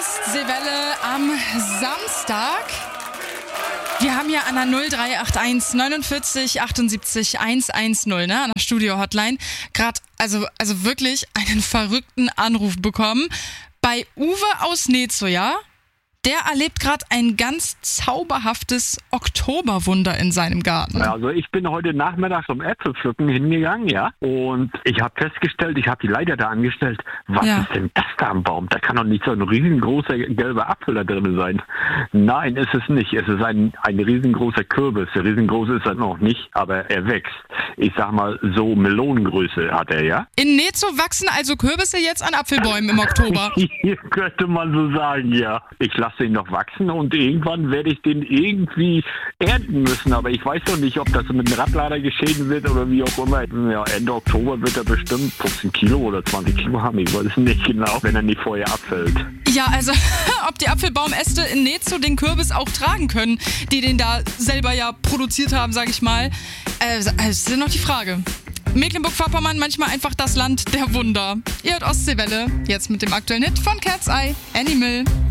Ostseewelle am Samstag. Wir haben ja an der 0381 49 78 110, ne, an der Studio-Hotline, gerade also wirklich einen verrückten Anruf bekommen. Bei Uwe aus Nezo, ja? Der erlebt gerade ein ganz zauberhaftes Oktoberwunder in seinem Garten. Also ich bin heute Nachmittag zum Äpfelpflücken hingegangen, ja. Und ich habe festgestellt, ich habe die Leiter da angestellt, was ist denn das da am Baum? Da kann doch nicht so ein riesengroßer gelber Apfel da drin sein. Nein, ist es nicht. Es ist ein riesengroßer Kürbis. Riesengroß ist er noch nicht, aber er wächst. Ich sag mal, so Melonengröße hat er, ja. In Nezo wachsen also Kürbisse jetzt an Apfelbäumen im Oktober. Hier könnte man so sagen, ja. Ich lasse ihn noch wachsen und irgendwann werde ich den irgendwie ernten müssen. Aber ich weiß noch nicht, ob das mit dem Radlader geschehen wird oder wie auch immer. Ja, Ende Oktober wird er bestimmt 15 Kilo oder 20 Kilo haben. Ich weiß es nicht genau, wenn er nicht vorher abfällt. Ja, also ob die Apfelbaumäste in Nezo den Kürbis auch tragen können, die den da selber ja produziert haben, sag ich mal. Das ist noch die Frage. Mecklenburg-Vorpommern, manchmal einfach das Land der Wunder. Ihr hört Ostseewelle, jetzt mit dem aktuellen Hit von Cat's Eye, Animal.